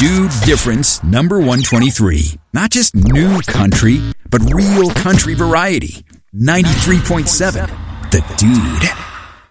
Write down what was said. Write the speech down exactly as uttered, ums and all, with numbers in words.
Dude Difference number one twenty-three. Not just new country, but real country variety. ninety-three point seven The Dude.